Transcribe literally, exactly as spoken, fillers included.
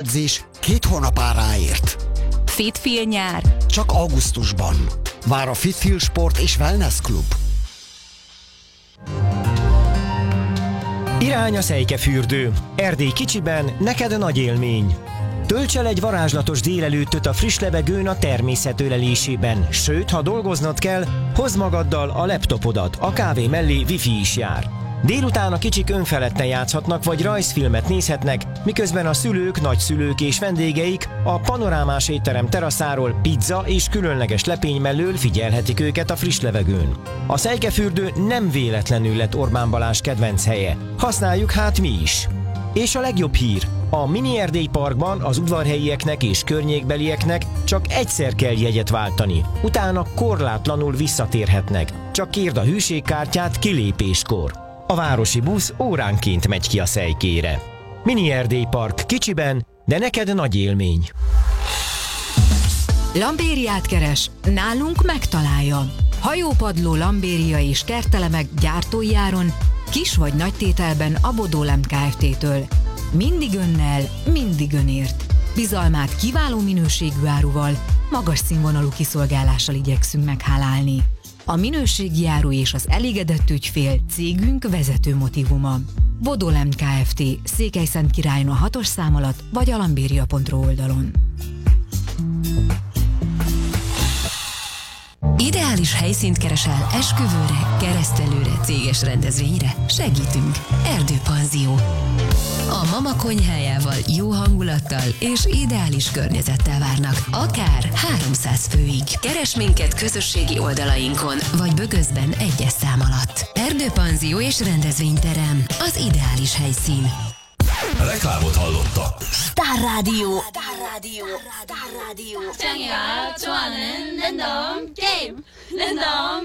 edzés két hónapára ráért. Fitfil nyár. Csak augusztusban. Vár a Fitfil Sport és Wellness Club. Irány a Szejkefürdő. Erdély kicsiben, neked nagy élmény. Tölts el egy varázslatos délelőttöt a friss levegőn a természet ölelésében, sőt, ha dolgoznod kell, hozd magaddal a laptopodat, a kávé mellé wifi is jár. Délután a kicsik önfeledten játszhatnak vagy rajzfilmet nézhetnek, miközben a szülők, nagyszülők és vendégeik a panorámás étterem teraszáról pizza és különleges lepény mellől figyelhetik őket a friss levegőn. A Szejkefürdő nem véletlenül lett Orbán Balázs kedvenc helye. Használjuk hát mi is. És a legjobb hír, a Mini Erdély Parkban az udvarhelyieknek és környékbelieknek csak egyszer kell jegyet váltani, utána korlátlanul visszatérhetnek, csak kérd a hűségkártyát kilépéskor. A városi busz óránként megy ki a Szejkére. Mini Erdély Park kicsiben, de neked nagy élmény. Lambériát keres? Nálunk megtalálja. Hajópadló, lambéria és kertelemek gyártói áron, kis vagy nagy tételben a Bodólem Kft-től. Mindig önnel, mindig önért. Bizalmát kiváló minőségű áruval, magas színvonalú kiszolgálással igyekszünk meghálálni. A minőségi áru és az elégedett ügyfél cégünk vezető motívuma. Bodólem Kft. Székelyszentkirályon a hatos szám alatt, vagy a lambéria pont ru oldalon. Ideális helyszínt keresel esküvőre, keresztelőre, céges rendezvényre? Segítünk! Erdőpanzió. A Mama konyhájával, jó hangulattal és ideális környezettel várnak, akár háromszáz főig. Keres minket közösségi oldalainkon, vagy Bögözben egyes szám alatt. Erdőpanzió és rendezvényterem, az ideális helyszín. Reklámot hallottak. Star Radio. Star Radio. Star Radio. 짱이가 좋아하는 랜덤 게임. 랜덤